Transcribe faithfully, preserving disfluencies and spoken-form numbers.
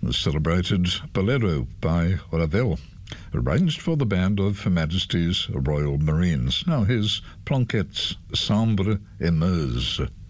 the celebrated Bolero by Ravel, arranged for the band of Her Majesty's Royal Marines. Now here's Planquette's Sambre et Meuse.